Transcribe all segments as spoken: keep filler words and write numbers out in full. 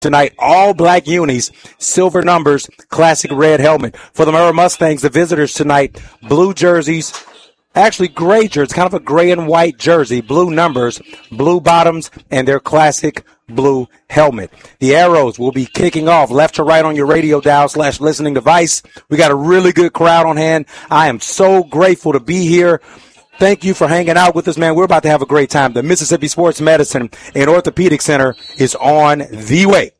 tonight. All black unis, silver numbers, classic red helmet. For the Murrah Mustangs, the visitors tonight, blue jerseys, actually gray jerseys, kind of a gray and white jersey, blue numbers, blue bottoms, and their classic blue helmet. The Arrows will be kicking off left to right on your radio dial slash listening device. We got a really good crowd on hand. I am so grateful to be here. Thank you for hanging out with us, man. We're about to have a great time. The Mississippi Sports Medicine and Orthopedic Center is on the way.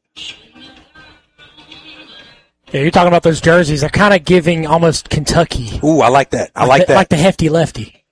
Yeah, you're talking about those jerseys. They're kind of giving almost Kentucky. Ooh, I like that. I like, like the, that. Like the hefty lefty.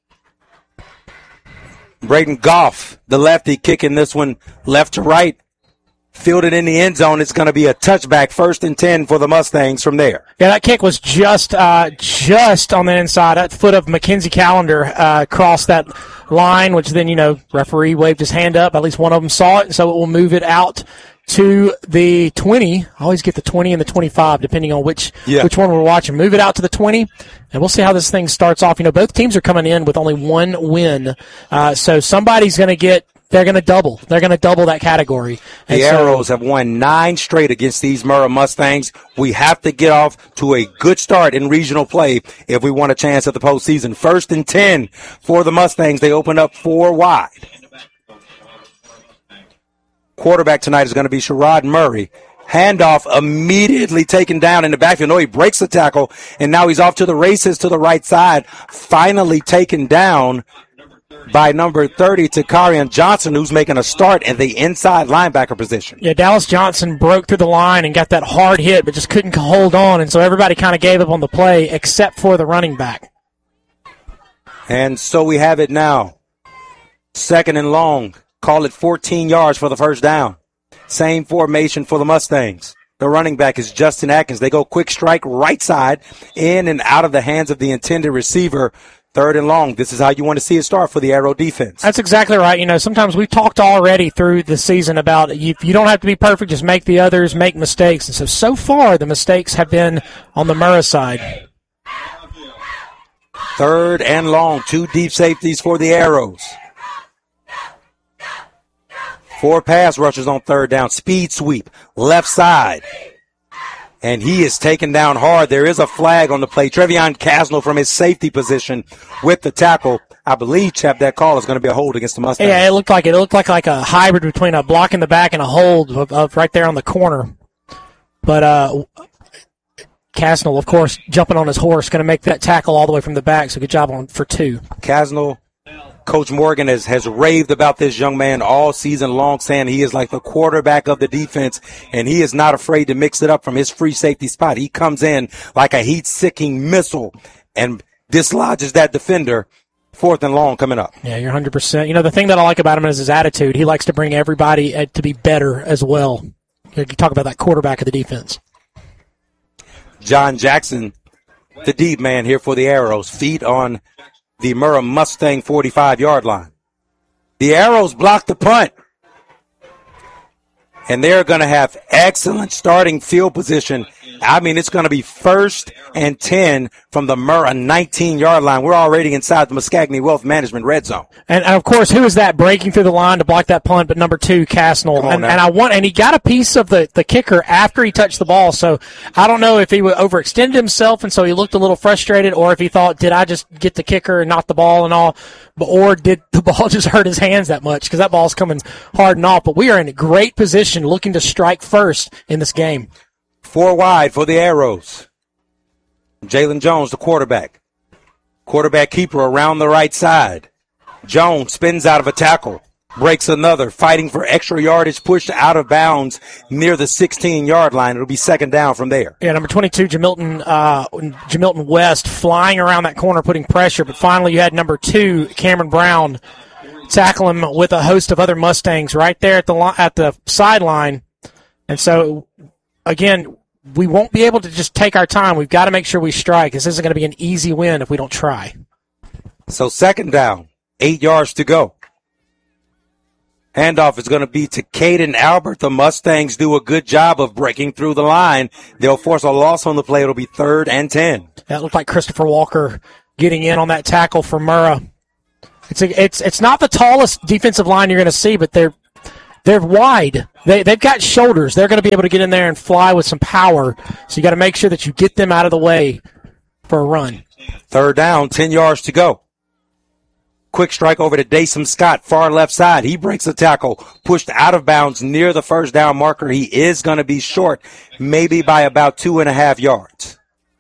Braden Goff, the lefty, kicking this one left to right. Fielded in the end zone. It's going to be a touchback, first and ten for the Mustangs from there. Yeah, that kick was just uh, just on the inside. That foot of Mackenzie Callender uh, crossed that line, which then, you know, referee waved his hand up. At least one of them saw it, so it will move it out to the twenty. I always get the twenty and the twenty-five, depending on which yeah. which one we're watching. Move it out to the twenty, and we'll see how this thing starts off. You know, both teams are coming in with only one win, uh, so somebody's going to get They're going to double. They're going to double that category. And the so, Arrows have won nine straight against these Murrah Mustangs. We have to get off to a good start in regional play if we want a chance at the postseason. First and ten for the Mustangs. They open up four wide. Quarterback tonight is going to be Sherrod Murray. Handoff immediately taken down in the backfield. No, he breaks the tackle, and now he's off to the races to the right side. Finally taken down by number thirty, Takarian Johnson, who's making a start in the inside linebacker position. Yeah, Dallas Johnson broke through the line and got that hard hit, but just couldn't hold on, and so everybody kind of gave up on the play except for the running back. And so we have it now. Second and long. Call it fourteen yards for the first down. Same formation for the Mustangs. The running back is Justin Atkins. They go quick strike right side, in and out of the hands of the intended receiver. Third and long. This is how you want to see it start for the Arrow defense. That's exactly right. You know, sometimes we've talked already through the season about you, you don't have to be perfect, just make the others make mistakes. And so, so far, the mistakes have been on the Murrah side. Third and long. Two deep safeties for the Arrows. Four pass rushers on third down. Speed sweep. Left side. And he is taken down hard. There is a flag on the play. Trevion Casnell from his safety position with the tackle. I believe, Chap, that call is going to be a hold against the Mustangs. Yeah, it looked like it. It looked like, like a hybrid between a block in the back and a hold of, of right there on the corner. But uh, Casnell, of course, jumping on his horse, going to make that tackle all the way from the back. So good job on for two. Casnell. Coach Morgan has, has raved about this young man all season long, saying he is like the quarterback of the defense, and he is not afraid to mix it up from his free safety spot. He comes in like a heat-seeking missile and dislodges that defender. Fourth and long coming up. Yeah, you're one hundred percent. You know, the thing that I like about him is his attitude. He likes to bring everybody to be better as well. You talk about that quarterback of the defense. John Jackson, the deep man here for the Arrows. Feet on the Murrah Mustang forty-five-yard line. The Arrows block the punt. And they're going to have excellent starting field position. I mean, it's going to be first and ten from the Murrah nineteen-yard line. We're already inside the Muskogee Wealth Management red zone. And, and, of course, who is that breaking through the line to block that punt but number two, Casnell? And, and I want, and he got a piece of the, the kicker after he touched the ball. So I don't know if he overextended himself and so he looked a little frustrated, or if he thought, did I just get the kicker and not the ball and all? Or did the ball just hurt his hands that much? Because that ball's coming hard and off. But we are in a great position looking to strike first in this game. Four wide for the Arrows. Jalen Jones, the quarterback. Quarterback keeper around the right side. Jones spins out of a tackle. Breaks another. Fighting for extra yardage. Pushed out of bounds near the sixteen-yard line. It'll be second down from there. Yeah, number twenty-two, Jamilton, uh, Jamilton West, flying around that corner, putting pressure. But finally you had number two, Cameron Brown, tackle him with a host of other Mustangs right there at the li- at the sideline. And so, again, we won't be able to just take our time. We've got to make sure we strike. This isn't going to be an easy win if we don't try. So second down, eight yards to go. Handoff is going to be to Caden Albert. The Mustangs do a good job of breaking through the line. They'll force a loss on the play. It'll be third and ten. That looked like Christopher Walker getting in on that tackle for Murrah. It's a, it's it's not the tallest defensive line you're going to see, but they're they're wide. They, they've got shoulders. They're going to be able to get in there and fly with some power. So you got to make sure that you get them out of the way for a run. Third down, ten yards to go. Quick strike over to Dason Scott, far left side. He breaks a tackle, pushed out of bounds near the first down marker. He is going to be short, maybe by about two and a half yards.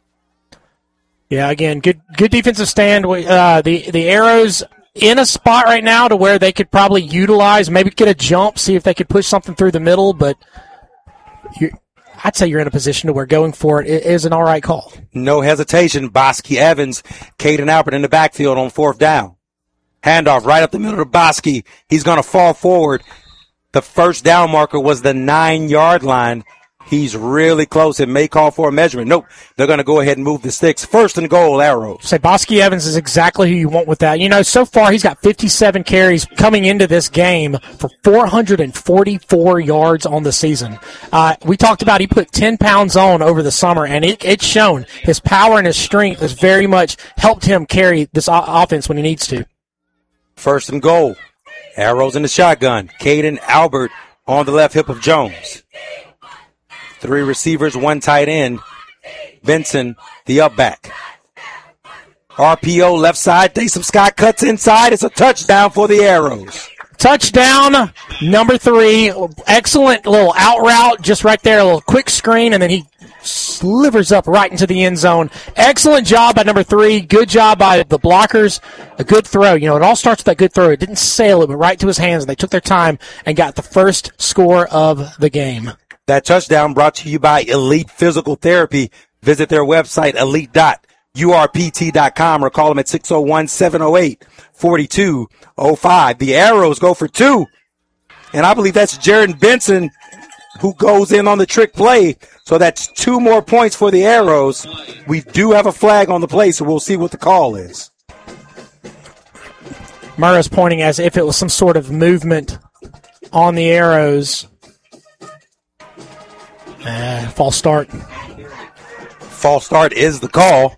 Yeah, again, good good defensive stand. Uh, the the Arrows in a spot right now to where they could probably utilize, maybe get a jump, see if they could push something through the middle, but you, I'd say you're in a position to where going for it is an all right call. No hesitation. Bosky Evans, Caden Albert in the backfield on fourth down. Handoff right up the middle to Bosky. He's going to fall forward. The first down marker was the nine-yard line. He's really close. It may call for a measurement. Nope. They're going to go ahead and move the sticks. First and goal, Arrows. Say Bosky Evans is exactly who you want with that. You know, so far he's got fifty-seven carries coming into this game for four hundred forty-four yards on the season. Uh, we talked about he put ten pounds on over the summer, and it, it's shown. His power and his strength has very much helped him carry this o- offense when he needs to. First and goal. Arrows in the shotgun. Caden Albert on the left hip of Jones. Three receivers, one tight end. Benson, the up back. R P O left side. Dason Scott cuts inside. It's a touchdown for the Arrows. Touchdown, number three. Excellent little out route just right there. A little quick screen, and then he slivers up right into the end zone. Excellent job by number three. Good job by the blockers. A good throw. You know, it all starts with that good throw. It didn't sail it, but right to his hands, and they took their time and got the first score of the game. That touchdown brought to you by Elite Physical Therapy. Visit their website, elite dot u r p t dot com, or call them at six oh one, seven oh eight, four two oh five. The Arrows go for two, and I believe that's Jared Benson who goes in on the trick play. So that's two more points for the Arrows. We do have a flag on the play, so we'll see what the call is. Murrah's pointing as if it was some sort of movement on the Arrows. Uh, false start. False start is the call.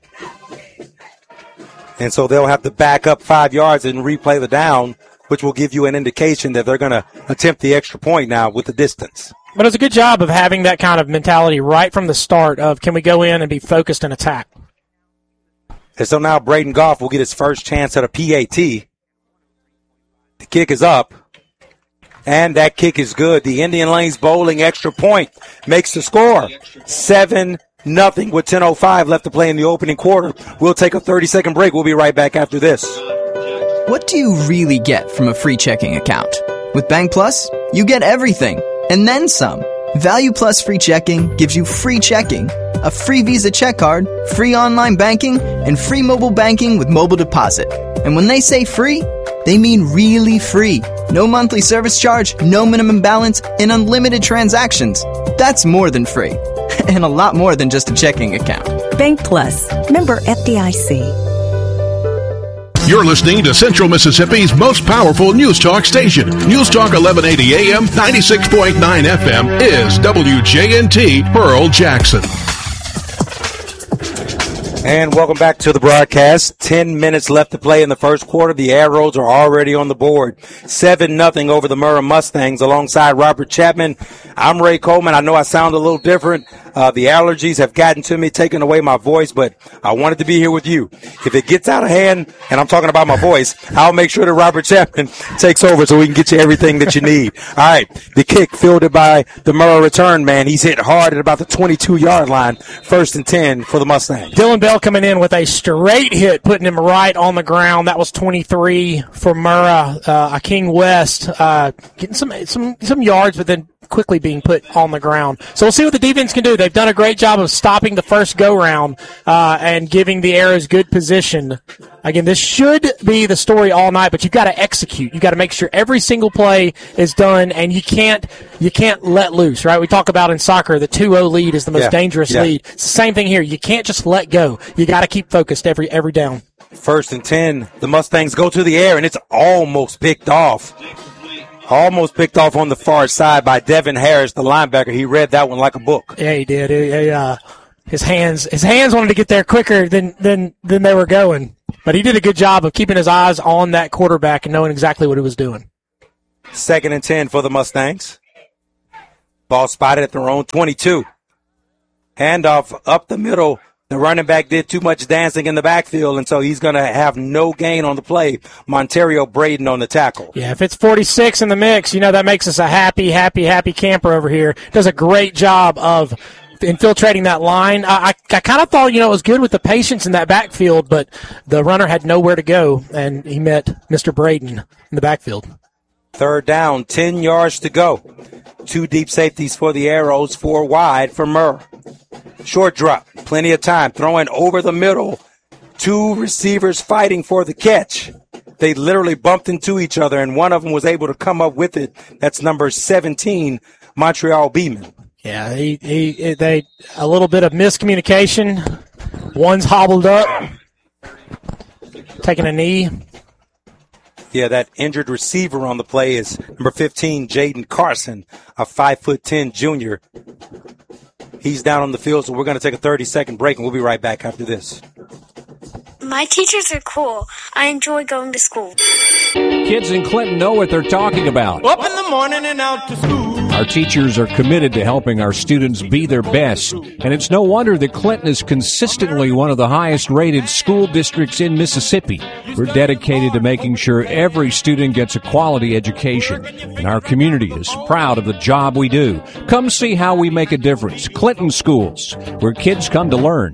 And so they'll have to back up five yards and replay the down, which will give you an indication that they're going to attempt the extra point now with the distance. But it's a good job of having that kind of mentality right from the start of can we go in and be focused and attack. And so now Braden Goff will get his first chance at a P A T. The kick is up. And that kick is good. The Indian Lanes Bowling extra point makes the score seven nothing with ten oh five left to play in the opening quarter. We'll take a thirty-second break. We'll be right back after this. What do you really get from a free checking account? With Bank Plus, you get everything, and then some. Value Plus free checking gives you free checking, a free Visa check card, free online banking, and free mobile banking with mobile deposit. And when they say free, they mean really free. No monthly service charge, no minimum balance, and unlimited transactions. That's more than free. And a lot more than just a checking account. Bank Plus. Member F D I C. You're listening to Central Mississippi's most powerful news talk station. News Talk eleven eighty A M, ninety-six point nine F M is W J N T Pearl Jackson. And welcome back to the broadcast. Ten minutes left to play in the first quarter. The Arrows are already on the board. Seven nothing over the Murrah Mustangs alongside Robert Chapman. I'm Ray Coleman. I know I sound a little different. Uh, the allergies have gotten to me, taken away my voice, but I wanted to be here with you. If it gets out of hand, and I'm talking about my voice, I'll make sure that Robert Chapman takes over so we can get you everything that you need. All right, the kick fielded by the Murrah return man. He's hit hard at about the twenty-two-yard line. First and ten for the Mustangs. Dylan Bell coming in with a straight hit, putting him right on the ground. That was twenty-three for Murrah. Uh, King West uh, getting some some some yards, but then quickly being put on the ground. So we'll see what the defense can do. They've done a great job of stopping the first go-round uh, and giving the Arrows good position. Again, this should be the story all night, but you've got to execute. You've got to make sure every single play is done, and you can't you can't let loose, right? We talk about in soccer, the two oh lead is the most yeah, dangerous yeah. lead. It's the same thing here. You can't just let go. You got to keep focused every every down. First and ten, the Mustangs go to the air, and it's almost picked off. Almost picked off on the far side by Devin Harris, the linebacker. He read that one like a book. Yeah, he did. He, he, uh, his hands his hands wanted to get there quicker than, than, than they were going. But he did a good job of keeping his eyes on that quarterback and knowing exactly what he was doing. Second and ten for the Mustangs. Ball spotted at their own twenty-two. Handoff up the middle. The running back did too much dancing in the backfield, and so he's going to have no gain on the play. Montario Braden on the tackle. Yeah, if it's forty-six in the mix, you know that makes us a happy, happy, happy camper over here. Does a great job of infiltrating that line. I, I, I kind of thought, you know, it was good with the patience in that backfield, but the runner had nowhere to go, and he met Mister Braden in the backfield. Third down, ten yards to go. Two deep safeties for the Arrows, four wide for Murr. Short drop, plenty of time, throwing over the middle. Two receivers fighting for the catch. They literally bumped into each other, and one of them was able to come up with it. That's number seventeen, Montreal Beeman. Yeah, he, he, they, a little bit of miscommunication. One's hobbled up, taking a knee. Yeah, that injured receiver on the play is number fifteen, Jaden Carson, a five foot ten junior. He's down on the field, so we're going to take a thirty-second break, and we'll be right back after this. My teachers are cool. I enjoy going to school. Kids in Clinton know what they're talking about. Up in the morning and out to school. Our teachers are committed to helping our students be their best, and it's no wonder that Clinton is consistently one of the highest-rated school districts in Mississippi. We're dedicated to making sure every student gets a quality education, and our community is proud of the job we do. Come see how we make a difference. Clinton Schools, where kids come to learn.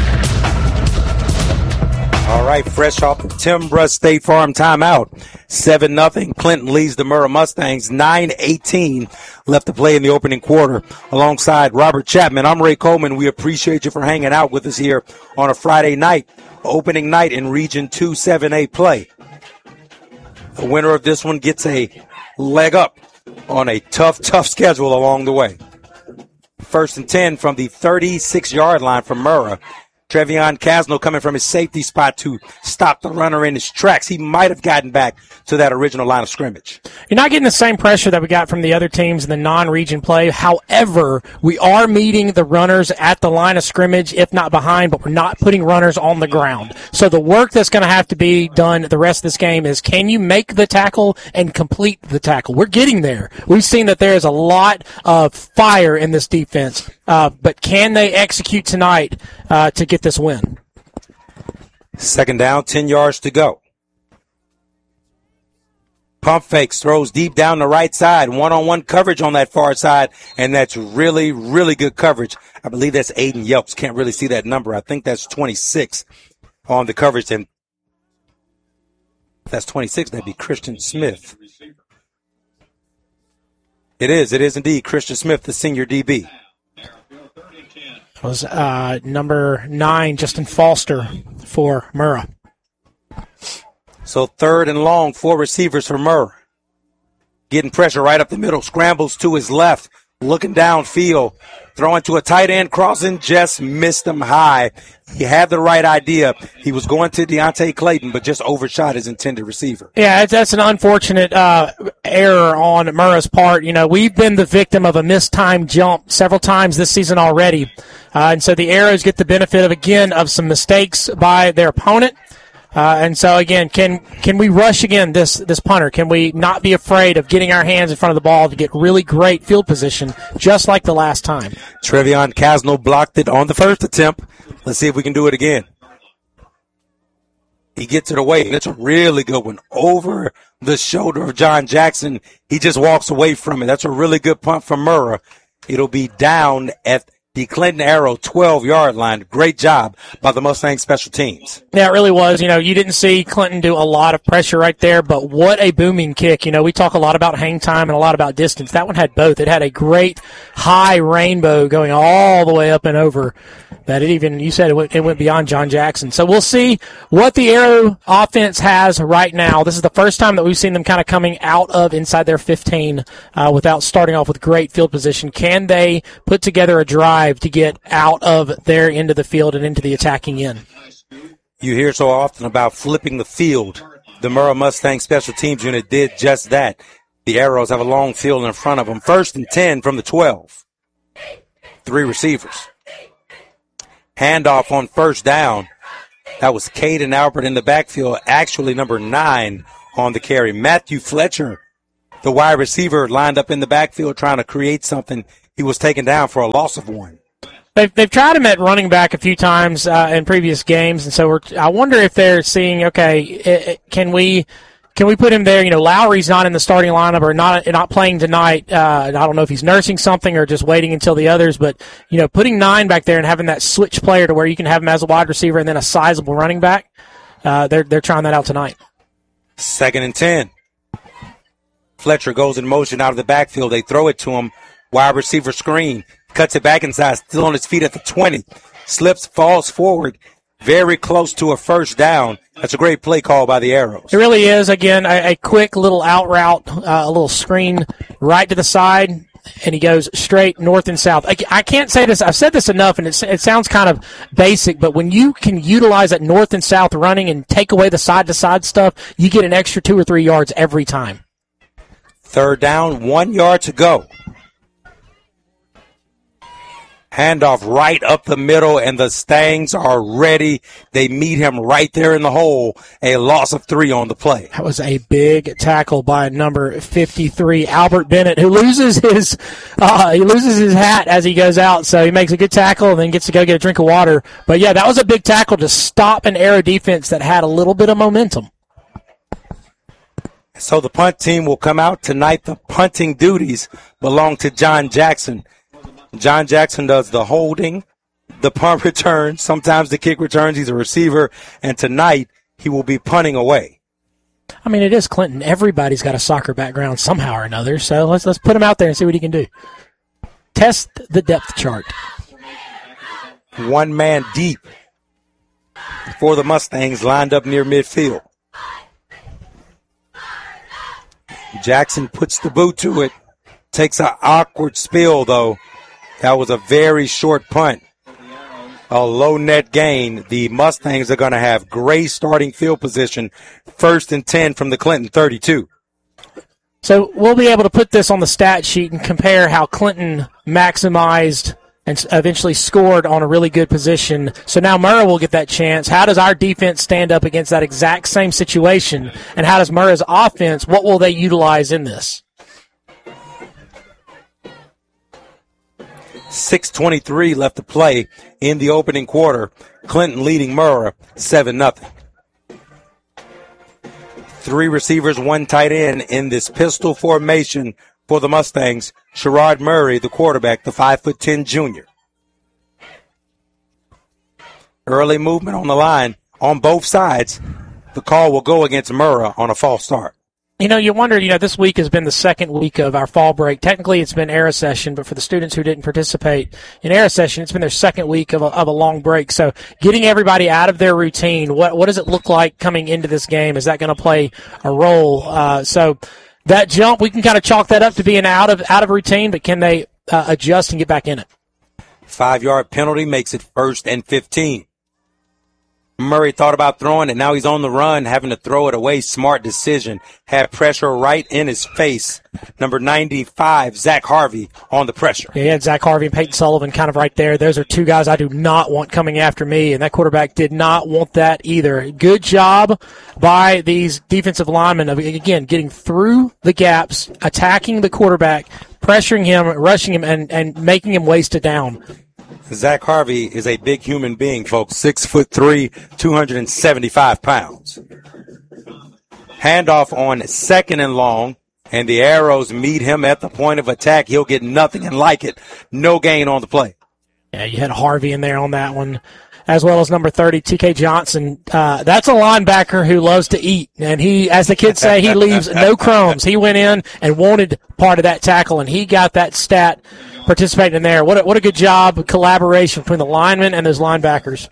All right, fresh off the Timbra State Farm timeout. seven nothing. Clinton leads the Murrah Mustangs. nine eighteen left to play in the opening quarter. Alongside Robert Chapman, I'm Ray Coleman. We appreciate you for hanging out with us here on a Friday night, opening night in Region two seven A play. The winner of this one gets a leg up on a tough, tough schedule along the way. First and ten from the thirty-six-yard line from Murrah. Trevion Casno coming from his safety spot to stop the runner in his tracks. He might have gotten back to that original line of scrimmage. You're not getting the same pressure that we got from the other teams in the non-region play. However, we are meeting the runners at the line of scrimmage, if not behind, but we're not putting runners on the ground. So the work that's going to have to be done the rest of this game is, can you make the tackle and complete the tackle? We're getting there. We've seen that there is a lot of fire in this defense, uh, but can they execute tonight uh, to get this win? Second down, ten yards to go. Pump fakes, throws deep down the right side. One-on-one coverage on that far side, and that's really, really good coverage. I believe that's Aiden Yelps. Can't really see that number. I think that's twenty-six on the coverage, and if that's twenty-six, that'd be Christian Smith. It is. It is indeed Christian Smith, the senior D B. Was uh, number nine, Justin Foster, for Murrah. So third and long, four receivers for Murrah. Getting pressure right up the middle, scrambles to his left, looking downfield, throwing to a tight end, crossing, just missed him high. He had the right idea. He was going to Deontay Clayton, but just overshot his intended receiver. Yeah, that's an unfortunate uh, error on Murrah's part. You know, we've been the victim of a mistimed jump several times this season already. Uh, and so the Arrows get the benefit of, again, of some mistakes by their opponent. Uh, and so, again, can can we rush again this this punter? Can we not be afraid of getting our hands in front of the ball to get really great field position, just like the last time? Trevion Casno blocked it on the first attempt. Let's see if we can do it again. He gets it away, and it's a really good one. Over the shoulder of John Jackson, he just walks away from it. That's a really good punt from Murrah. It'll be down at the Clinton Arrow twelve-yard line. Great job by the Mustang special teams. Yeah, it really was. You know, you didn't see Clinton do a lot of pressure right there, but what a booming kick. You know, we talk a lot about hang time and a lot about distance. That one had both. It had a great high rainbow going all the way up and over. That it even, you said it went, it went beyond John Jackson. So we'll see what the Arrow offense has right now. This is the first time that we've seen them kind of coming out of inside their fifteen uh, without starting off with great field position. Can they put together a drive to get out of their end of the field and into the attacking end? You hear so often about flipping the field. The Murrah Mustang special teams unit did just that. The Arrows have a long field in front of them. First and ten from the twelve. Three receivers. Handoff on first down. That was Caden Albert in the backfield, actually number nine on the carry. Matthew Fletcher the wide receiver lined up in the backfield trying to create something. He was taken down for a loss of one. They've, they've tried him at running back a few times uh, in previous games, and so we're, I wonder if they're seeing, okay, it, it, can we can we put him there? You know, Lowry's not in the starting lineup or not not playing tonight. Uh, I don't know if he's nursing something or just waiting until the others, but, you know, putting nine back there and having that switch player to where you can have him as a wide receiver and then a sizable running back, uh, they're they're trying that out tonight. Second and ten. Fletcher goes in motion out of the backfield. They throw it to him. Wide receiver screen. Cuts it back inside, still on his feet at the twenty. Slips, falls forward, very close to a first down. That's a great play call by the Arrows. It really is. Again, a, a quick little out route, uh, a little screen right to the side, and he goes straight north and south. I, I can't say this. I've said this enough, and it's, it sounds kind of basic, but when you can utilize that north and south running and take away the side-to-side stuff, you get an extra two or three yards every time. Third down, one yard to go. Handoff right up the middle, and the Stangs are ready. They meet him right there in the hole. A loss of three on the play. That was a big tackle by number fifty-three, Albert Bennett, who loses his uh, he loses his hat as he goes out. So he makes a good tackle and then gets to go get a drink of water. But, yeah, that was a big tackle to stop an Arrow defense that had a little bit of momentum. So the punt team will come out tonight. The punting duties belong to John Jackson. John Jackson does the holding, the punt return, sometimes the kick returns. He's a receiver, and tonight he will be punting away. I mean, it is Clinton. Everybody's got a soccer background somehow or another, so let's let's put him out there and see what he can do. Test the depth chart. One man deep for the Mustangs lined up near midfield. Jackson puts the boot to it, takes an awkward spill, though. That was a very short punt. A low net gain. The Mustangs are going to have great starting field position. First and ten from the Clinton thirty-two. So we'll be able to put this on the stat sheet and compare how Clinton maximized and eventually scored on a really good position. So now Murrah will get that chance. How does our defense stand up against that exact same situation? And how does Murrah's offense, what will they utilize in this? six twenty-three left to play in the opening quarter. Clinton leading Murrah seven nothing. Three receivers, one tight end in this pistol formation for the Mustangs. Sherrod Murray, the quarterback, the five foot ten junior. Early movement on the line on both sides. The call will go against Murrah on a false start. You know, you wondered, you know, this week has been the second week of our fall break. Technically, it's been Era Session, but for the students who didn't participate in Era Session, it's been their second week of a, of a long break. So getting everybody out of their routine, what what does it look like coming into this game? Is that going to play a role? Uh, so that jump, we can kind of chalk that up to being out of out of routine, but can they uh, adjust and get back in it? Five-yard penalty makes it first and fifteen. Murray thought about throwing it. Now he's on the run, having to throw it away. Smart decision. Had pressure right in his face. Number ninety-five, Zach Harvey, on the pressure. Yeah, he had Zach Harvey and Peyton Sullivan kind of right there. Those are two guys I do not want coming after me, and that quarterback did not want that either. Good job by these defensive linemen of, again, getting through the gaps, attacking the quarterback, pressuring him, rushing him, and, and making him waste it down. Zach Harvey is a big human being, folks. Six foot three, two hundred seventy-five pounds. Handoff on second and long, and the Arrows meet him at the point of attack. He'll get nothing and like it. No gain on the play. Yeah, you had Harvey in there on that one, as well as number thirty, T K Johnson. Uh, that's a linebacker who loves to eat, and he, as the kids say, he leaves no crumbs. He went in and wanted part of that tackle, and he got that stat participating in there. What a, what a good job of collaboration between the linemen and those linebackers.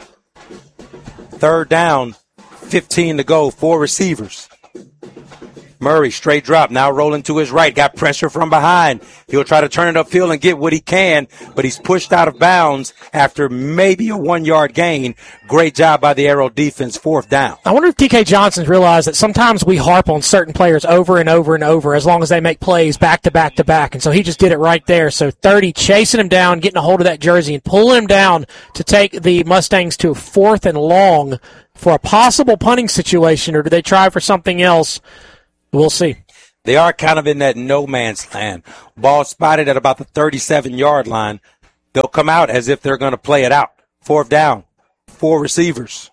Third down, fifteen to go, four receivers. Murray, straight drop, now rolling to his right, got pressure from behind. He'll try to turn it upfield and get what he can, but he's pushed out of bounds after maybe a one-yard gain. Great job by the Arrow defense, fourth down. I wonder if T K Johnson's realized that sometimes we harp on certain players over and over and over as long as they make plays back to back to back, and so he just did it right there. So thirty, chasing him down, getting a hold of that jersey and pulling him down to take the Mustangs to fourth and long for a possible punting situation, or do they try for something else? We'll see. They are kind of in that no man's land. Ball spotted at about the thirty-seven-yard line. They'll come out as if they're going to play it out. Fourth down, four receivers.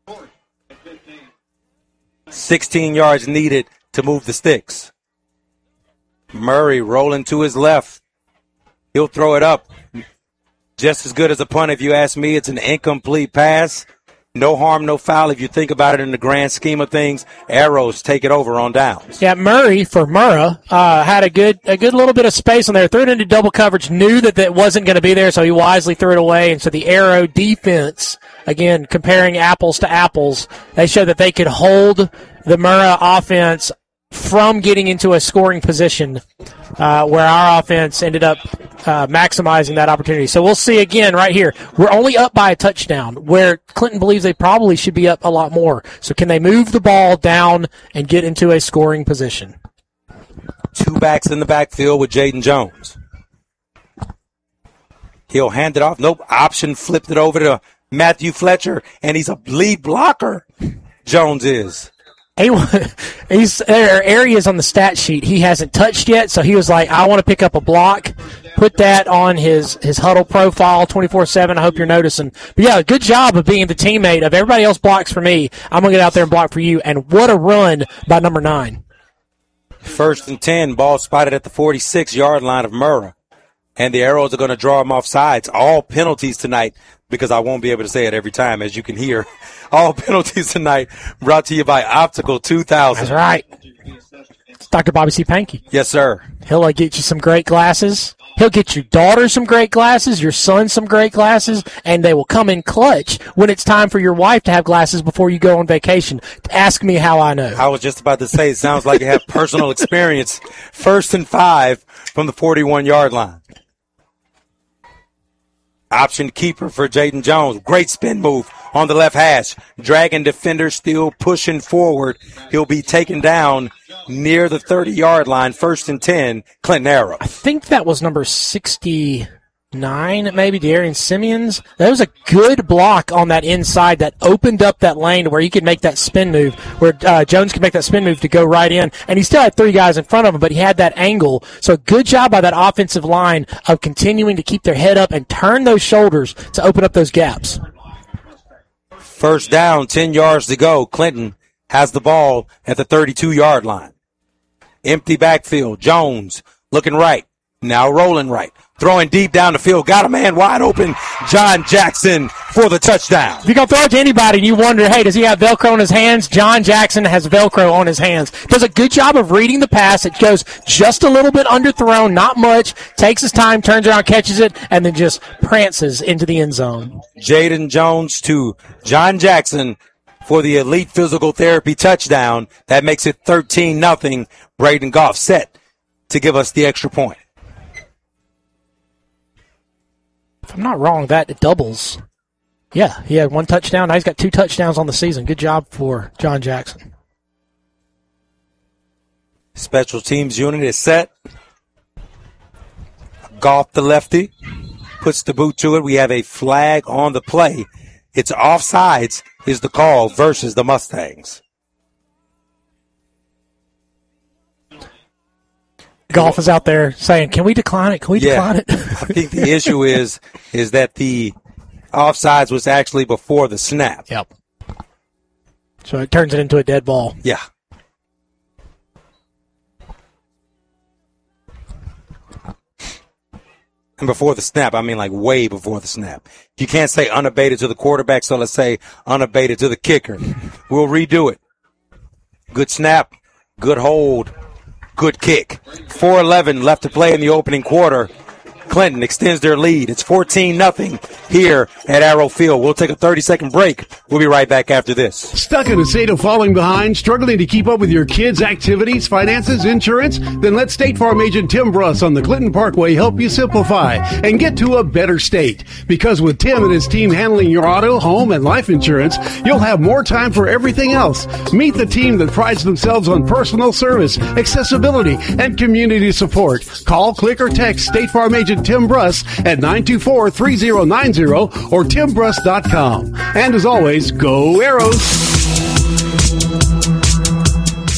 sixteen yards needed to move the sticks. Murray rolling to his left. He'll throw it up. Just as good as a punt, if you ask me. It's an incomplete pass. No harm, no foul. If you think about it in the grand scheme of things, Arrows take it over on downs. Yeah, Murray for Murrah uh, had a good a good little bit of space on there. Threw it into double coverage, knew that that wasn't going to be there, so he wisely threw it away. And so the Arrow defense, again, comparing apples to apples, they showed that they could hold the Murrah offense from getting into a scoring position uh, where our offense ended up uh, maximizing that opportunity. So we'll see again right here. We're only up by a touchdown where Clinton believes they probably should be up a lot more. So can they move the ball down and get into a scoring position? Two backs in the backfield with Jaden Jones. He'll hand it off. Nope. Option flipped it over to Matthew Fletcher, and he's a lead blocker. Jones is. He, he's, there are areas on the stat sheet he hasn't touched yet, so he was like, I want to pick up a block, put that on his, his huddle profile twenty-four seven. I hope you're noticing. But, yeah, good job of being the teammate of everybody else blocks for me. I'm going to get out there and block for you. And what a run by number nine. First and ten, ball spotted at the forty-six-yard line of Murrah. And the Arrows are going to draw him off sides. All penalties tonight, because I won't be able to say it every time, as you can hear. All penalties tonight brought to you by Optical two thousand. That's right. It's Doctor Bobby C. Pankey. Yes, sir. He'll uh, get you some great glasses. He'll get your daughter some great glasses, your son some great glasses, and they will come in clutch when it's time for your wife to have glasses before you go on vacation. Ask me how I know. I was just about to say, it sounds like you have personal experience. First and five from the forty-one-yard line. Option keeper for Jaden Jones. Great spin move on the left hash. Dragon defender still pushing forward. He'll be taken down near the thirty-yard line. First and ten, Clinton Arrow. I think that was number sixty-nine, maybe, Darian Simeons. That was a good block on that inside that opened up that lane where he could make that spin move, where uh, Jones could make that spin move to go right in. And he still had three guys in front of him, but he had that angle. So good job by that offensive line of continuing to keep their head up and turn those shoulders to open up those gaps. First down, ten yards to go. Clinton has the ball at the thirty-two-yard line. Empty backfield. Jones looking right. Now rolling right. Throwing deep down the field. Got a man wide open. John Jackson for the touchdown. If you go throw it to anybody and you wonder, hey, does he have Velcro on his hands? John Jackson has Velcro on his hands. Does a good job of reading the pass. It goes just a little bit underthrown, not much. Takes his time, turns around, catches it, and then just prances into the end zone. Jaden Jones to John Jackson for the Elite Physical Therapy touchdown. That makes it thirteen nothing. Braden Goff set to give us the extra point. If I'm not wrong, that doubles. Yeah, he had one touchdown. Now he's got two touchdowns on the season. Good job for John Jackson. Special teams unit is set. Goff, the lefty, puts the boot to it. We have a flag on the play. It's offsides is the call versus the Mustangs. Goff is out there saying, can we decline it? Can we yeah, decline it? I think the issue is is that the offsides was actually before the snap. Yep. So it turns it into a dead ball. Yeah. And before the snap, I mean like way before the snap. You can't say unabated to the quarterback, so let's say unabated to the kicker. We'll redo it. Good snap, good hold, good kick. four eleven left to play in the opening quarter. Clinton extends their lead. It's fourteen nothing here at Arrow Field. We'll take a thirty-second break. We'll be right back after this. Stuck in a state of falling behind, struggling to keep up with your kids' activities, finances, insurance? Then let State Farm agent Tim Bruss on the Clinton Parkway help you simplify and get to a better state. Because with Tim and his team handling your auto, home, and life insurance, you'll have more time for everything else. Meet the team that prides themselves on personal service, accessibility, and community support. Call, click, or text State Farm agent Tim Bruss at nine two four, three zero nine zero or tim bruss dot com. And as always, go Arrows!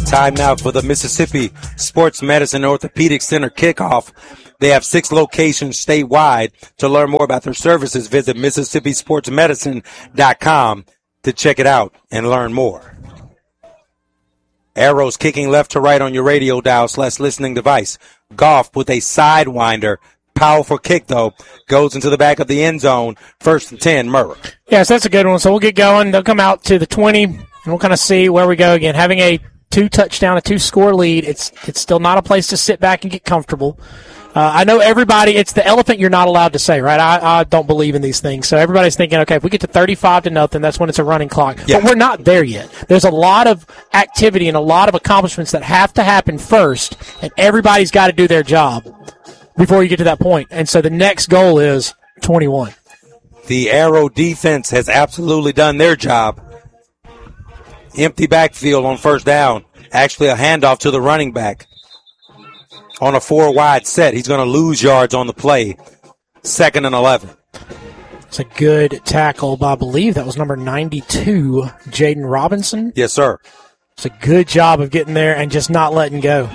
Time now for the Mississippi Sports Medicine Orthopedic Center kickoff. They have six locations statewide. To learn more about their services, visit Mississippi Sports Medicine dot com to check it out and learn more. Arrows kicking left to right on your radio dial slash listening device. Goff with a sidewinder. Powerful kick, though. Goes into the back of the end zone. First and ten, Murrah. Yes, that's a good one. So we'll get going. They'll come out to the twenty, and we'll kind of see where we go again. Having a two-touchdown, a two-score lead, it's it's still not a place to sit back and get comfortable. Uh, I know everybody, it's the elephant you're not allowed to say, right? I, I don't believe in these things. So everybody's thinking, okay, if we get to thirty-five to nothing, that's when it's a running clock. Yeah. But we're not there yet. There's a lot of activity and a lot of accomplishments that have to happen first, and everybody's got to do their job before you get to that point. And so the next goal is twenty-one. The Arrow defense has absolutely done their job. Empty backfield on first down. Actually a handoff to the running back. On a four-wide set, he's going to lose yards on the play. Second and eleven. It's a good tackle by, I believe that was number ninety-two, Jaden Robinson. Yes, sir. It's a good job of getting there and just not letting go.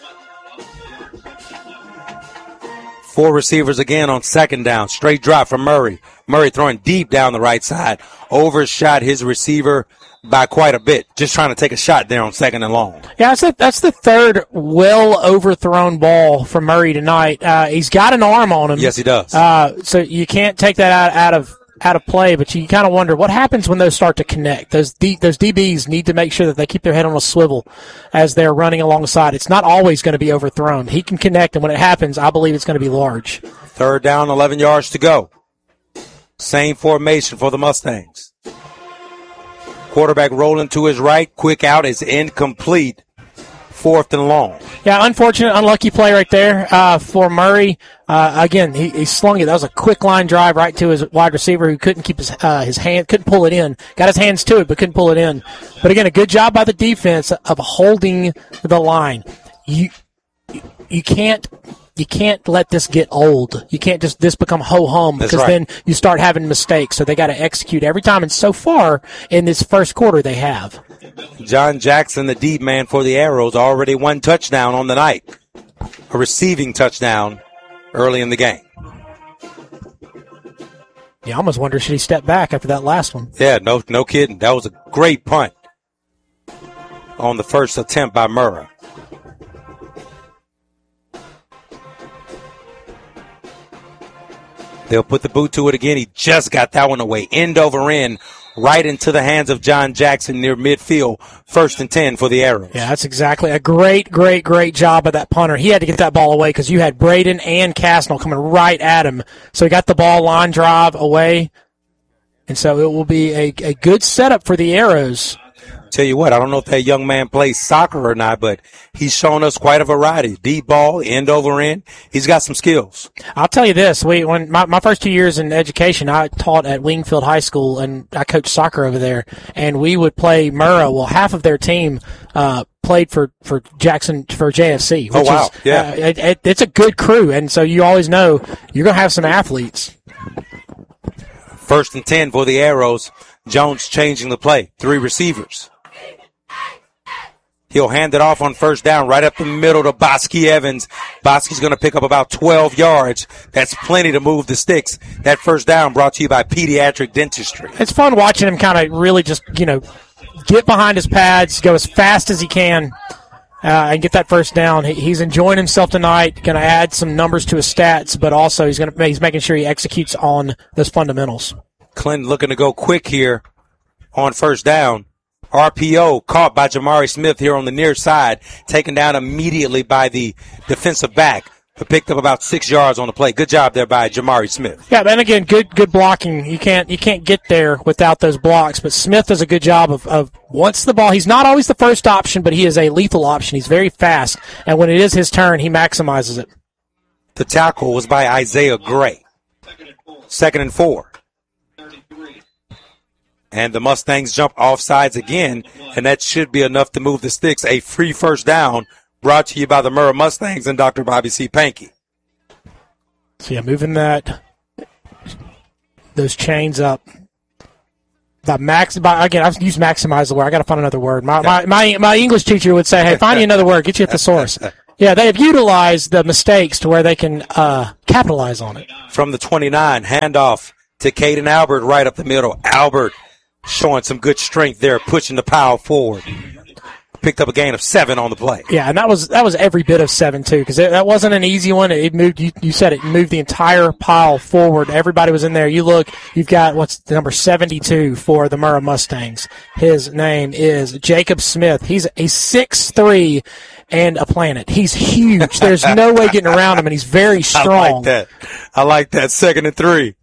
Four receivers again on second down. Straight drop from Murray. Murray throwing deep down the right side. Overshot his receiver by quite a bit. Just trying to take a shot there on second and long. Yeah, that's the, that's the third well overthrown ball from Murray tonight. Uh, he's got an arm on him. Yes, he does. Uh, so you can't take that out, out of out of play, but you kind of wonder what happens when those start to connect. Those D, those D Bs need to make sure that they keep their head on a swivel as they're running alongside. It's not always going to be overthrown. He can connect, and when it happens, I believe it's going to be large. Third down, eleven yards to go. Same formation for the Mustangs. Quarterback rolling to his right. Quick out is incomplete. Fourth and long. Yeah, unfortunate, unlucky play right there uh, for Murray. Uh, again, he, he slung it. That was a quick line drive right to his wide receiver who couldn't keep his uh, his hand, couldn't pull it in. Got his hands to it, but couldn't pull it in. But again, a good job by the defense of holding the line. You you can't you can't let this get old. You can't just this become ho hum because right. Then you start having mistakes. So they got to execute every time. And so far in this first quarter, they have. John Jackson, the deep man for the Arrows, already one touchdown on the night. A receiving touchdown early in the game. Yeah, I almost wonder, should he step back after that last one? Yeah, no no kidding. That was a great punt on the first attempt by Murrah. They'll put the boot to it again. He just got that one away. End over end, right into the hands of John Jackson near midfield. First and ten for the Arrows. Yeah, that's exactly a great, great, great job by that punter. He had to get that ball away because you had Braden and Castnell coming right at him. So he got the ball line drive away. And so it will be a, a good setup for the Arrows. Tell you what, I don't know if that young man plays soccer or not, but he's shown us quite a variety. Deep ball, end over end. He's got some skills. I'll tell you this. We when my, my first two years in education, I taught at Wingfield High School, and I coached soccer over there. And we would play Murrah. Well, half of their team uh, played for, for Jackson, for J F C. Which oh, wow. Is, yeah. Uh, it, it, it's a good crew, and so you always know you're going to have some athletes. First and ten for the Arrows. Jones changing the play. Three receivers. He'll hand it off on first down right up the middle to Bosky Evans. Bosky's going to pick up about twelve yards. That's plenty to move the sticks. That first down brought to you by Pediatric Dentistry. It's fun watching him kind of really just, you know, get behind his pads, go as fast as he can, uh, and get that first down. He, he's enjoying himself tonight, going to add some numbers to his stats, but also he's going to he's making sure he executes on those fundamentals. Clinton looking to go quick here on first down. R P O caught by Jamari Smith here on the near side, taken down immediately by the defensive back, but picked up about six yards on the play. Good job there by Jamari Smith. Yeah, and again, good good blocking. You can't you can't get there without those blocks, but Smith does a good job of, of once the ball, he's not always the first option, but he is a lethal option. He's very fast, and when it is his turn, he maximizes it. The tackle was by Isaiah Gray. Second and four. And the Mustangs jump offsides again, and that should be enough to move the sticks. A free first down brought to you by the Murrah Mustangs and Doctor Bobby C. Pankey. So, yeah, moving that, those chains up. The max, again, I've used maximize the word. I got to find another word. My, my my my English teacher would say, "Hey, find you another word. Get you at the source." Yeah, they have utilized the mistakes to where they can uh, capitalize on it. From the twenty-nine, handoff to Caden Albert right up the middle. Albert showing some good strength there, pushing the pile forward. Picked up a gain of seven on the play. Yeah, and that was that was every bit of seven too, because that wasn't an easy one. It moved. You, you said it moved the entire pile forward. Everybody was in there. You look. You've got what's the number seventy-two for the Murrah Mustangs. His name is Jacob Smith. He's a six three and a planet. He's huge. There's no way getting around him, and he's very strong. I like that. I like that. Second and three.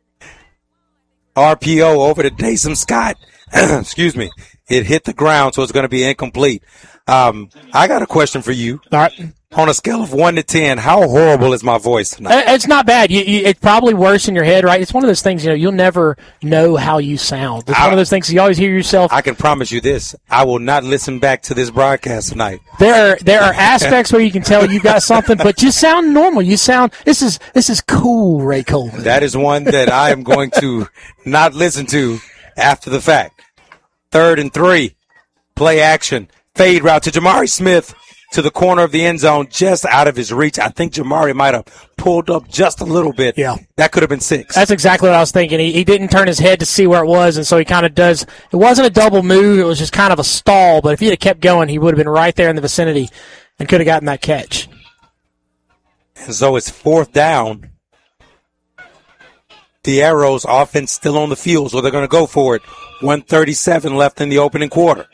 R P O over to Dason Scott. Excuse me. It hit the ground, so it's going to be incomplete. Um, I got a question for you. All right. On a scale of one to ten, how horrible is my voice tonight? It's not bad. You, you, it's probably worse in your head, right? It's one of those things, you know, you'll never know how you sound. It's I, one of those things you always hear yourself. I can promise you this. I will not listen back to this broadcast tonight. There are, there are aspects where you can tell you got something, but you sound normal. You sound, this is, this is cool, Ray Coleman. That is one that I am going to not listen to after the fact. Third and three. Play action. Fade route to Jamari Smith to the corner of the end zone, just out of his reach. I think Jamari might have pulled up just a little bit. Yeah. That could have been six. That's exactly what I was thinking. He, he didn't turn his head to see where it was, and so he kind of does. It wasn't a double move. It was just kind of a stall, but if he had kept going, he would have been right there in the vicinity and could have gotten that catch. And so it's fourth down. The Arrows offense still on the field, so they're going to go for it. one thirty-seven left in the opening quarter.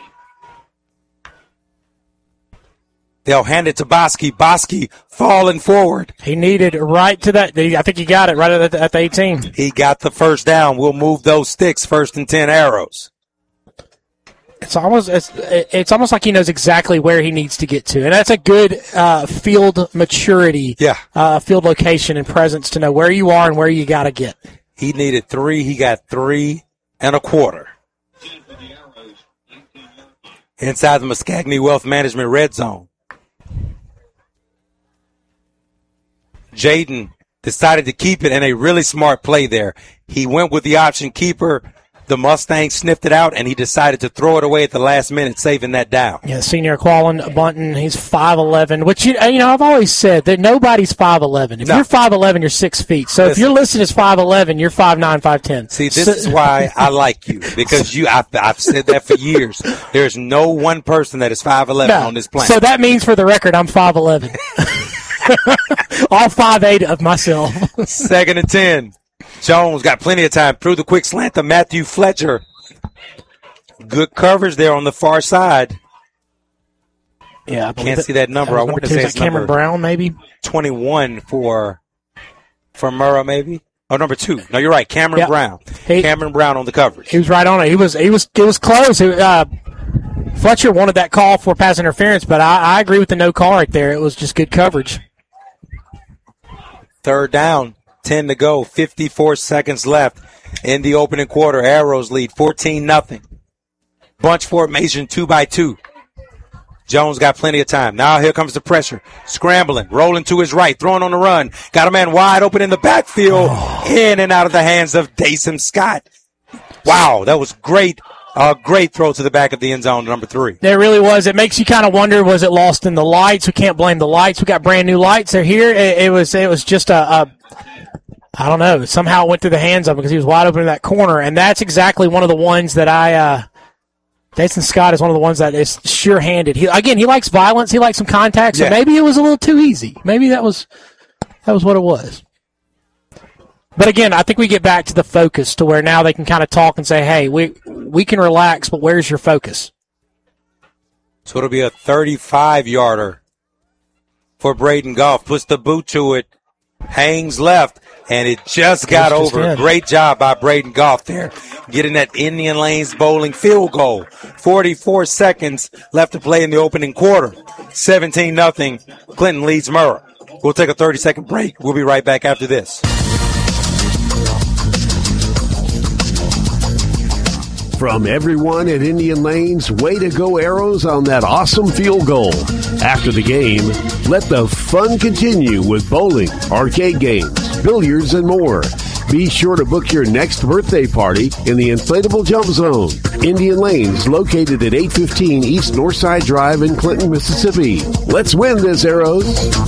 They'll hand it to Bosky. Bosky falling forward. He needed right to that. I think he got it right at the, at the eighteen. He got the first down. We'll move those sticks. First and ten Arrows. It's almost it's, it's almost like he knows exactly where he needs to get to, and that's a good uh, field maturity, yeah, uh, field location and presence to know where you are and where you got to get. He needed three. He got three and a quarter. Inside the Mascagni Wealth Management red zone. Jaden decided to keep it, and a really smart play there. He went with the option keeper. The Mustangs sniffed it out, and he decided to throw it away at the last minute, saving that down. Yeah, senior Quallen Bunton, he's five eleven, which, you, you know, I've always said that nobody's five eleven. If no. you're five eleven, you're six feet. So Listen, if you're listed as five eleven, you're five nine, five ten. See, this so, is why I like you, because you. I've, I've said that for years. There's no one person that is five eleven no. on this planet. So that means, for the record, I'm five eleven. All five eight of myself. Second and ten. Jones got plenty of time. Threw the quick slant to Matthew Fletcher. Good coverage there on the far side. Yeah, I can't see that number. That I want to two. say Is it's that Cameron number Brown, maybe twenty-one for for Murrah, maybe. Oh, number two. No, you're right. Cameron yep. Brown. He, Cameron Brown on the coverage. He was right on it. He was. He was. It was close. It, uh, Fletcher wanted that call for pass interference, but I, I agree with the no call right there. It was just good coverage. Third down. ten to go, fifty-four seconds left in the opening quarter. Arrows lead fourteen nothing. Bunch formation two by two. Jones got plenty of time. Now here comes the pressure. Scrambling, rolling to his right, throwing on the run. Got a man wide open in the backfield. Oh. In and out of the hands of Dason Scott. Wow, that was great. A great throw to the back of the end zone, number three. It really was. It makes you kind of wonder, was it lost in the lights? We can't blame the lights. We got brand new lights. They're here. It, it was it was just a, a I don't know. Somehow it went through the hands of him because he was wide open in that corner. And that's exactly one of the ones that I, uh, Dason Scott is one of the ones that is sure-handed. He, again, he likes violence. He likes some contact. So yeah. maybe it was a little too easy. Maybe that was, that was what it was. But again, I think we get back to the focus to where now they can kind of talk and say, hey, we, we can relax, but where's your focus? So it'll be a thirty-five yarder for Braden Goff. Puts the boot to it. Hangs left, and it just got just over. Just Great job by Braden Goff there, getting that Indian Lanes bowling field goal. forty-four seconds left to play in the opening quarter. seventeen nothing. Clinton leads Murrah. We'll take a thirty-second break. We'll be right back after this. From everyone at Indian Lanes, way to go Arrows on that awesome field goal. After the game, let the fun continue with bowling, arcade games, billiards, and more. Be sure to book your next birthday party in the Inflatable Jump Zone. Indian Lanes, located at eight fifteen East Northside Drive in Clinton, Mississippi. Let's win this, Arrows.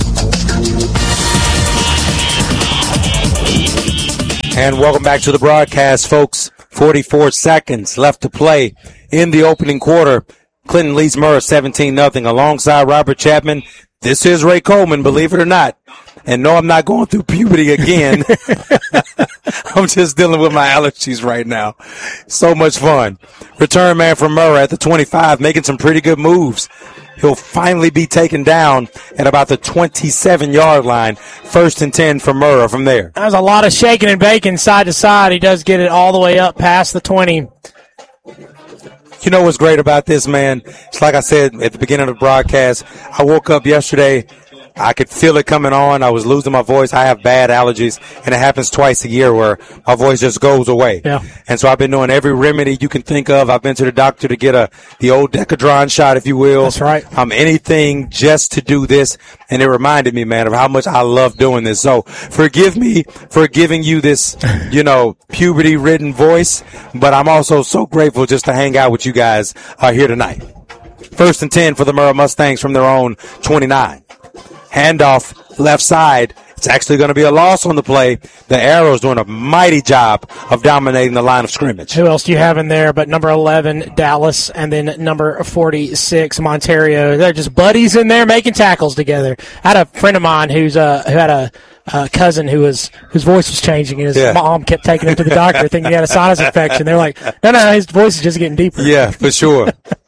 And welcome back to the broadcast, folks. forty-four seconds left to play in the opening quarter. Clinton leads Murrah seventeen nothing. Alongside Robert Chapman, this is Ray Coleman, believe it or not. And no, I'm not going through puberty again. I'm just dealing with my allergies right now. So much fun. Return man from Murrah at the twenty-five, making some pretty good moves. He'll finally be taken down at about the twenty-seven-yard line. First and ten for Murrah from there. There's a lot of shaking and baking side to side. He does get it all the way up past the twenty. You know what's great about this, man? It's like I said at the beginning of the broadcast. I woke up yesterday. I could feel it coming on. I was losing my voice. I have bad allergies, and it happens twice a year where my voice just goes away. Yeah. And so I've been doing every remedy you can think of. I've been to the doctor to get a the old Decadron shot, if you will. That's right. Um, anything just to do this, and it reminded me, man, of how much I love doing this. So forgive me for giving you this, you know, puberty-ridden voice, but I'm also so grateful just to hang out with you guys uh, here tonight. First and ten for the Murrah Mustangs from their own twenty-nine. Handoff left side. It's actually going to be a loss on the play. The Arrows doing a mighty job of dominating the line of scrimmage. Who else do you have in there but number eleven, Dallas, and then number forty-six, Monterio? They're just buddies in there making tackles together. I had a friend of mine who's uh, who had a uh, cousin who was whose voice was changing, and his yeah. mom kept taking him to the doctor thinking he had a sinus infection. They're like, no, no, his voice is just getting deeper. Yeah, for sure.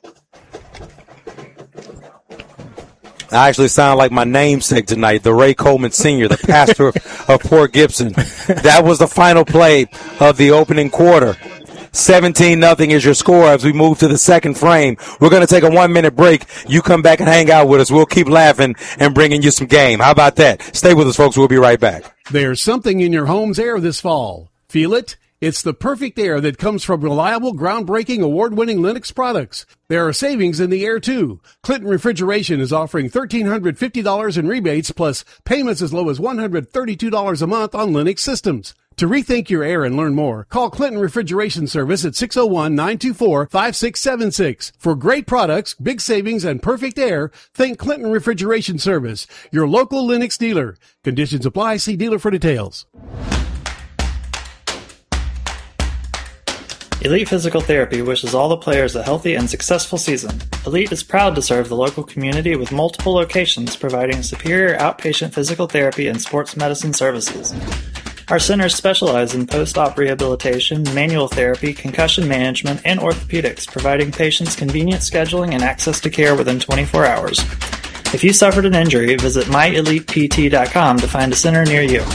I actually sound like my namesake tonight, the Ray Coleman Senior, the pastor of Port Gibson. That was the final play of the opening quarter. seventeen nothing is your score as we move to the second frame. We're going to take a one-minute break. You come back and hang out with us. We'll keep laughing and bringing you some game. How about that? Stay with us, folks. We'll be right back. There's something in your home's air this fall. Feel it? It's the perfect air that comes from reliable, groundbreaking, award-winning Lennox products. There are savings in the air, too. Clinton Refrigeration is offering one thousand three hundred fifty dollars in rebates plus payments as low as one hundred thirty-two dollars a month on Lennox systems. To rethink your air and learn more, call Clinton Refrigeration Service at six oh one, nine two four, five six seven six. For great products, big savings, and perfect air, think Clinton Refrigeration Service, your local Lennox dealer. Conditions apply. See dealer for details. Elite Physical Therapy wishes all the players a healthy and successful season. Elite is proud to serve the local community with multiple locations providing superior outpatient physical therapy and sports medicine services. Our centers specialize in post-op rehabilitation, manual therapy, concussion management, and orthopedics, providing patients convenient scheduling and access to care within twenty-four hours. If you suffered an injury, visit my elite p t dot com to find a center near you.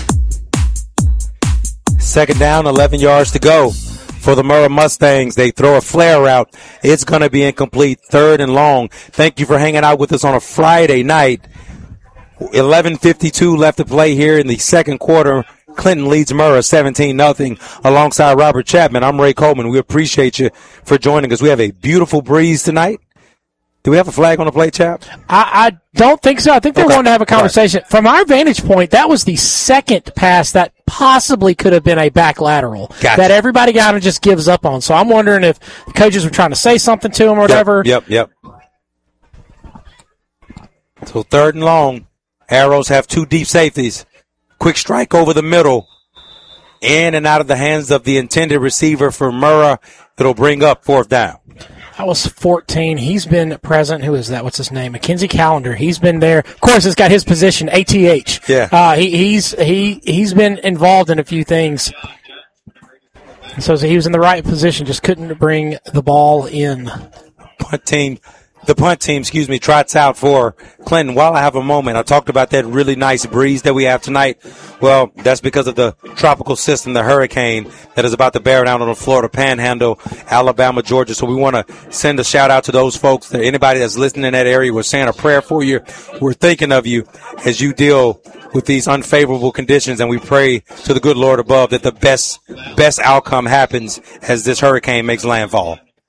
Second down, eleven yards to go. For the Murrah Mustangs, they throw a flare route. It's going to be incomplete, third and long. Thank you for hanging out with us on a Friday night. eleven fifty-two left to play here in the second quarter. Clinton leads Murrah seventeen nothing alongside Robert Chapman. I'm Ray Coleman. We appreciate you for joining us. We have a beautiful breeze tonight. Do we have a flag on the play, Chap? I, I don't think so. I think they okay. wanted to have a conversation. Right. From our vantage point, that was the second pass that possibly could have been a back lateral gotcha. that everybody kind of just gives up on. So I'm wondering if the coaches were trying to say something to him or whatever. Yep, yep, yep. So third and long. Arrows have two deep safeties. Quick strike over the middle. In and out of the hands of the intended receiver for Murrah. It'll bring up fourth down. That was fourteen. He's been present. Who is that? What's his name? Mackenzie Callender. He's been there. Of course, it's got his position, A T H. Yeah. Uh, he, he's he he's been involved in a few things. So he was in the right position, just couldn't bring the ball in. Punt team. The punt team, excuse me, trots out for Clinton. While I have a moment, I talked about that really nice breeze that we have tonight. Well, that's because of the tropical system, the hurricane that is about to bear down on the Florida Panhandle, Alabama, Georgia. So we want to send a shout out to those folks, to anybody that's listening in that area. We're saying a prayer for you. We're thinking of you as you deal with these unfavorable conditions, and we pray to the good Lord above that the best, best outcome happens as this hurricane makes landfall.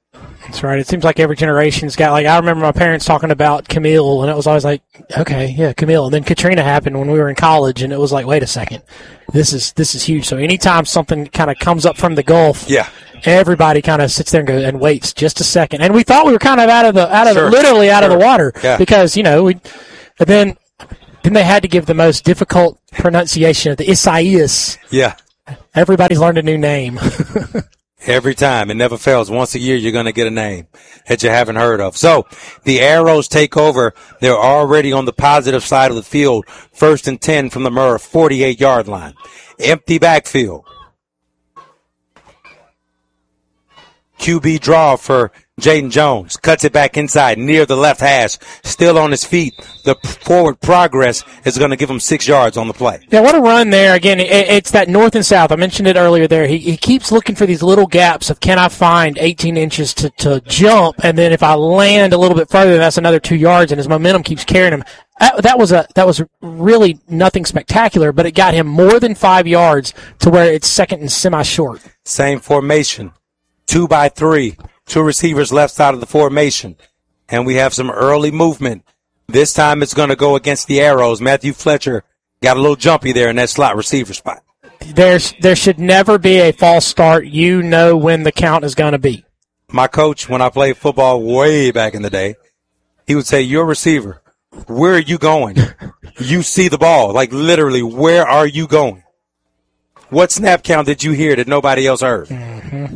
That's right. It seems like every generation's got, like, I remember my parents talking about Camille, and it was always like, okay, yeah, Camille. And then Katrina happened when we were in college, and it was like, wait a second, this is this is huge. So anytime something kind of comes up from the Gulf, yeah, everybody kind of sits there and goes and waits just a second. And we thought we were kind of out of the out of sure. the, literally out sure. of the water yeah. because you know we. And then then they had to give the most difficult pronunciation of the Isaias. Yeah, everybody's learned a new name. Every time. It never fails. Once a year, you're going to get a name that you haven't heard of. So the Arrows take over. They're already on the positive side of the field. First and ten from the Murrah forty-eight-yard line. Empty backfield. Q B draw for Jaden Jones. Cuts it back inside near the left hash. Still on his feet. The forward progress is going to give him six yards on the play. Yeah, what a run there. Again, it, it's that north and south. I mentioned it earlier there. He, he keeps looking for these little gaps of can I find eighteen inches to, to jump, and then if I land a little bit further, that's another two yards, and his momentum keeps carrying him. That, that was a that was really nothing spectacular, but it got him more than five yards to where it's second and semi-short. Same formation. Two by three. Two receivers left side of the formation. And we have some early movement. This time it's going to go against the Arrows. Matthew Fletcher got a little jumpy there in that slot receiver spot. There's There should never be a false start. You know when the count is going to be. My coach, when I played football way back in the day, he would say, you're a receiver. Where are you going? You see the ball. Like literally, where are you going? What snap count did you hear that nobody else heard? Mm-hmm.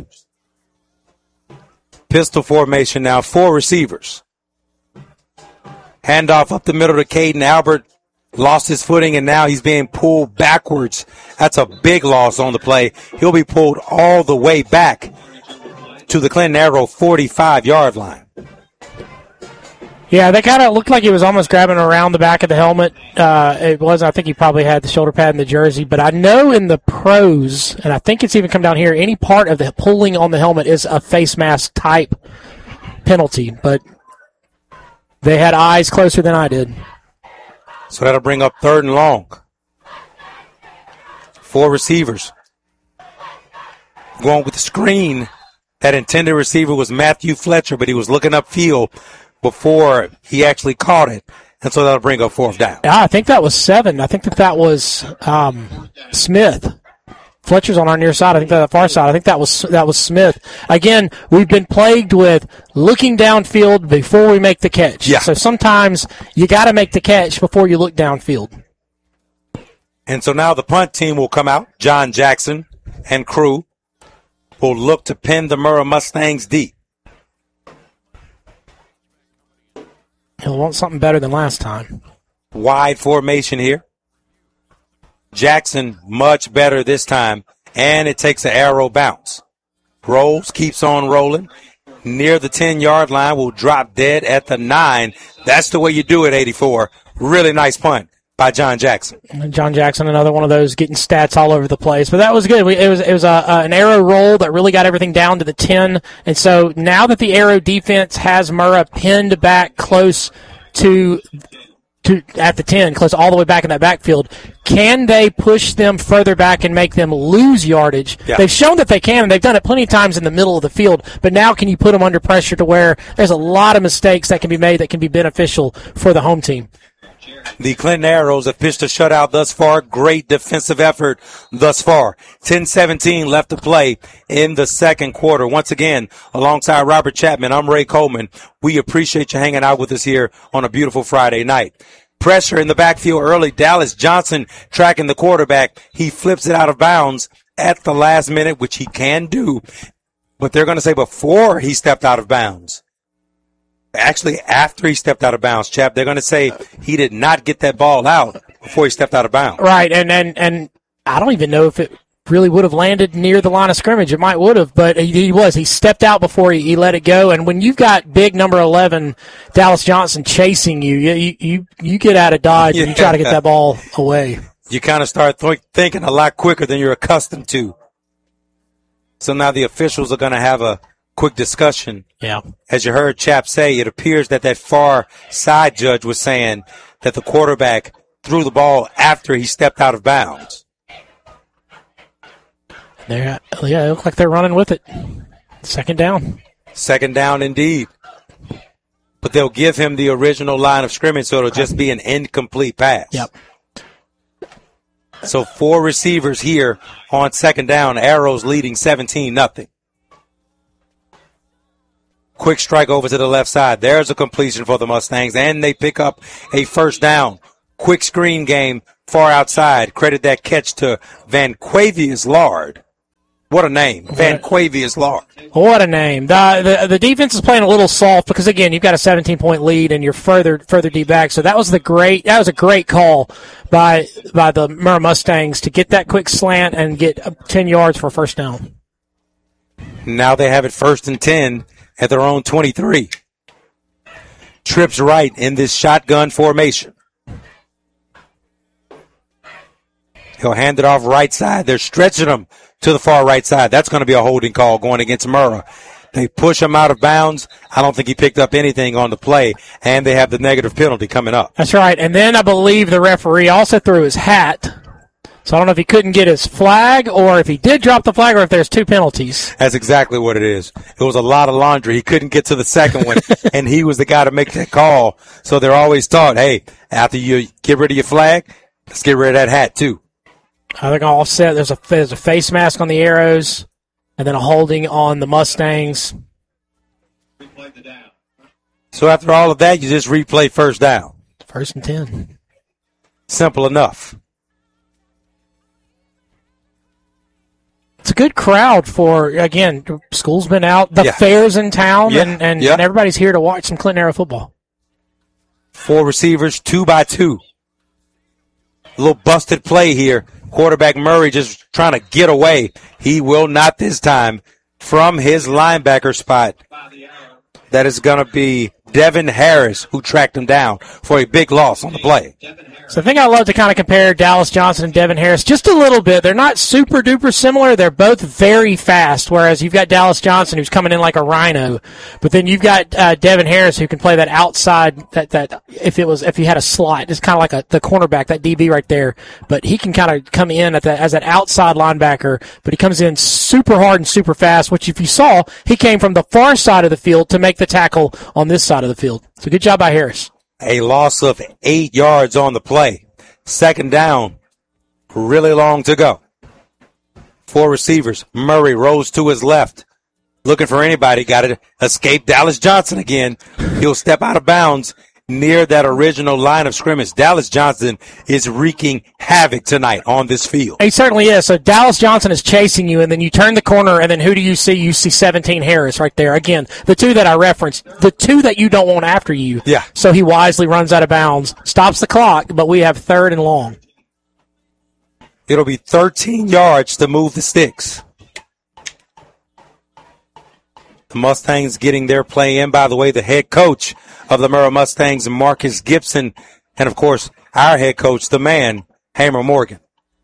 Pistol formation now, four receivers. Handoff up the middle to Caden Albert. Lost his footing, and now he's being pulled backwards. That's a big loss on the play. He'll be pulled all the way back to the Clinton Arrow forty-five-yard line. Yeah, that kind of looked like he was almost grabbing around the back of the helmet. Uh, it was, I think he probably had the shoulder pad and the jersey. But I know in the pros, and I think it's even come down here, any part of the pulling on the helmet is a face mask type penalty. But they had eyes closer than I did. So that'll bring up third and long. Four receivers. Going with the screen. That intended receiver was Matthew Fletcher, but he was looking upfield before he actually caught it, and so that'll bring up fourth down. Yeah, I think that was seven. I think that that was um, Smith. Fletcher's on our near side. I think that the far side. I think that was that was Smith. Again, we've been plagued with looking downfield before we make the catch. Yeah. So sometimes you got to make the catch before you look downfield. And so now the punt team will come out. John Jackson and crew will look to pin the Murrah Mustangs deep. He'll want something better than last time. Wide formation here. Jackson much better this time, and it takes an arrow bounce. Rolls, keeps on rolling. Near the ten-yard line, will drop dead at the nine. That's the way you do it, eighty-four. Really nice punt by John Jackson. John Jackson, another one of those getting stats all over the place. But that was good. We, it was it was a, a, an arrow roll that really got everything down to the ten. And so now that the Arrow defense has Murrah pinned back close to to at the ten, close all the way back in that backfield, can they push them further back and make them lose yardage? Yeah. They've shown that they can, and they've done it plenty of times in the middle of the field. But now can you put them under pressure to where there's a lot of mistakes that can be made that can be beneficial for the home team? The Clinton Arrows have pitched a shutout thus far. Great defensive effort thus far. ten seventeen left to play in the second quarter. Once again, alongside Robert Chapman, I'm Ray Coleman. We appreciate you hanging out with us here on a beautiful Friday night. Pressure in the backfield early. Dallas Johnson tracking the quarterback. He flips it out of bounds at the last minute, which he can do. But they're going to say before he stepped out of bounds. Actually, after he stepped out of bounds, Chap, they're going to say he did not get that ball out before he stepped out of bounds. Right, and and, and I don't even know if it really would have landed near the line of scrimmage. It might would have, but he, he was. He stepped out before he, he let it go. And when you've got big number eleven, Dallas Johnson, chasing you, you you, you get out of dodge yeah. and you try to get that ball away. You kind of start th- thinking a lot quicker than you're accustomed to. So now the officials are going to have a quick discussion. Yeah. As you heard Chap say, it appears that that far side judge was saying that the quarterback threw the ball after he stepped out of bounds. They're, yeah, it looks like they're running with it. Second down. Second down indeed. But they'll give him the original line of scrimmage, so it'll just be an incomplete pass. Yep. So four receivers here on second down. Arrows leading seventeen nothing. Quick strike over to the left side. There's a completion for the Mustangs, and they pick up a first down. Quick screen game far outside. Credit that catch to Vanquavius Lard. What a name. Vanquavius Lard. What a name. The, the the defense is playing a little soft because, again, you've got a seventeen-point lead and you're further further deep back. So that was the great that was a great call by by the Murrah Mustangs to get that quick slant and get ten yards for a first down. Now they have it first and ten at their own twenty-three. Trips right in this shotgun formation. He'll hand it off right side. They're stretching him to the far right side. That's going to be a holding call going against Murrah. They push him out of bounds. I don't think he picked up anything on the play, and they have the negative penalty coming up. That's right. And then I believe the referee also threw his hat. So I don't know if he couldn't get his flag or if he did drop the flag or if there's two penalties. That's exactly what it is. It was a lot of laundry. He couldn't get to the second one, and he was the guy to make that call. So they're always taught, hey, after you get rid of your flag, let's get rid of that hat too. I think all set. There's a there's a face mask on the Arrows, and then a holding on the Mustangs. So after all of that, you just replay first down. First and ten. Simple enough. It's a good crowd for, again, school's been out, the yeah. fair's in town, yeah. and, and, yeah. and everybody's here to watch some Clinton Arrow football. Four receivers, two by two. A little busted play here. Quarterback Murray just trying to get away. He will not this time from his linebacker spot. That is going to be Devin Harris, who tracked him down for a big loss on the play. So I think I love to kind of compare Dallas Johnson and Devin Harris just a little bit. They're not super duper similar. They're both very fast, whereas you've got Dallas Johnson who's coming in like a rhino, but then you've got uh, Devin Harris who can play that outside, that, that if it was, if he had a slot, it's kind of like a, the cornerback, that D B right there, but he can kind of come in at that, as that outside linebacker, but he comes in super hard and super fast, which if you saw, he came from the far side of the field to make the tackle on this side of the field. So good job by Harris. A loss of eight yards on the play. Second down. Really long to go. Four receivers. Murray rolls to his left. Looking for anybody. Got to escape Dallas Johnson again. He'll step out of bounds near that original line of scrimmage. Dallas Johnson is wreaking havoc tonight on this field. He certainly is. So Dallas Johnson is chasing you, and then you turn the corner, and then who do you see? You see seventeen Harris right there. Again, the two that I referenced, the two that you don't want after you. Yeah. So he wisely runs out of bounds, stops the clock, but we have third and long. It'll be thirteen yards to move the sticks. The Mustangs getting their play in. By the way, the head coach of the Murrah Mustangs, Marcus Gibson, and, of course, our head coach, the man, Hammer Morgan.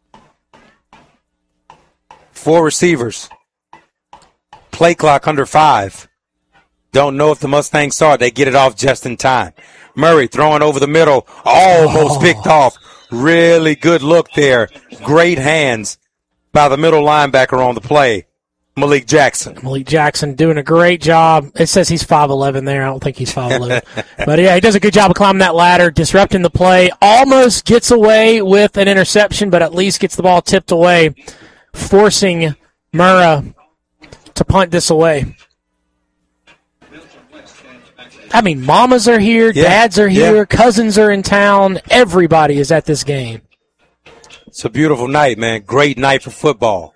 Four receivers. Play clock under five. Don't know if the Mustangs saw it. They get it off just in time. Murray throwing over the middle. Almost oh. picked off. Really good look there. Great hands by the middle linebacker on the play. Malik Jackson. Malik Jackson doing a great job. It says he's five eleven there. I don't think he's five eleven. But, yeah, he does a good job of climbing that ladder, disrupting the play. Almost gets away with an interception, but at least gets the ball tipped away, forcing Murrah to punt this away. I mean, mamas are here, yeah, dads are here, yeah. cousins are in town. Everybody is at this game. It's a beautiful night, man. Great night for football.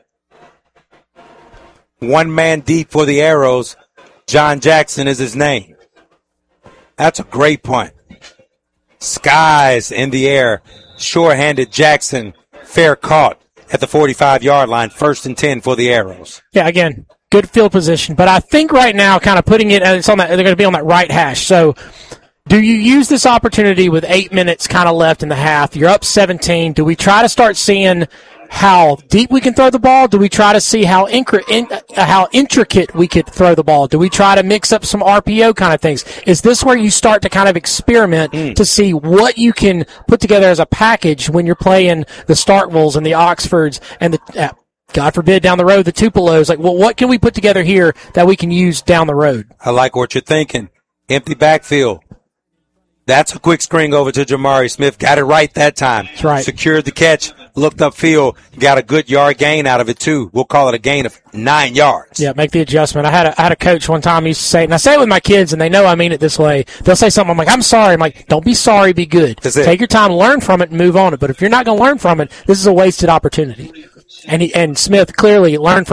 One man deep for the Arrows. John Jackson is his name. That's a great punt. Skies in the air. Sure-handed Jackson. Fair caught at the forty-five-yard line. First and ten for the Arrows. Yeah, again, good field position. But I think right now, kind of putting it, it's on that, they're going to be on that right hash. So do you use this opportunity with eight minutes kind of left in the half? You're up seventeen. Do we try to start seeing how deep we can throw the ball? Do we try to see how incri- in, uh, how intricate we could throw the ball? Do we try to mix up some R P O kind of things? Is this where you start to kind of experiment mm. to see what you can put together as a package when you're playing the Starkvilles and the Oxfords and the uh, God forbid, down the road, the Tupelos. Like, well, what can we put together here that we can use down the road? I like what you're thinking. Empty backfield. That's a quick screen over to Jamari Smith. Got it right that time. That's right. Secured the catch, looked upfield, got a good yard gain out of it, too. We'll call it a gain of nine yards. Yeah, make the adjustment. I had a, I had a coach one time who used to say, and I say it with my kids, and they know I mean it this way. They'll say something, I'm like, I'm sorry. I'm like, don't be sorry, be good. Take your time, learn from it, and move on it. But if you're not going to learn from it, this is a wasted opportunity. And he, and Smith clearly learned from